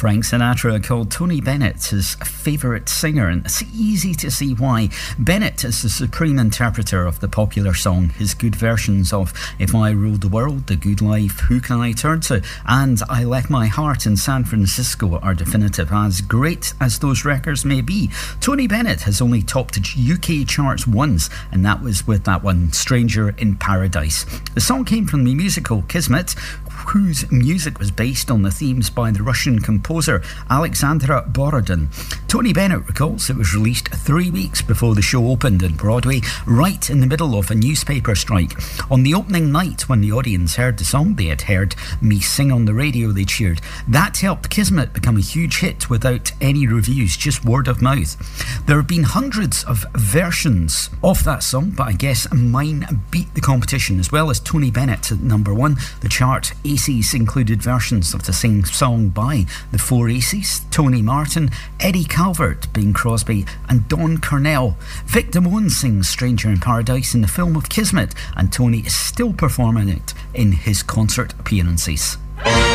Frank Sinatra called Tony Bennett his favourite singer, and it's easy to see why. Bennett is the supreme interpreter of the popular song. His good versions of If I Ruled the World, The Good Life, Who Can I Turn To, and I Left My Heart in San Francisco are definitive. As great as those records may be, Tony Bennett has only topped UK charts once, and that was with that one, Stranger in Paradise. The song came from the musical Kismet, whose music was based on the themes by the Russian composer Alexandra Borodin. Tony Bennett recalls it was released 3 weeks before the show opened on Broadway, right in the middle of a newspaper strike. On the opening night, when the audience heard the song, they had heard me sing on the radio, they cheered. That helped Kismet become a huge hit without any reviews, just word of mouth. There have been hundreds of versions of that song, but I guess mine beat the competition. As well as Tony Bennett at number one, the chart Aces included versions of the same song by the Four Aces, Tony Martin, Eddie Calvert, Bing Crosby and Don Cornell. Vic Damone sings Stranger in Paradise in the film of Kismet, and Tony is still performing it in his concert appearances.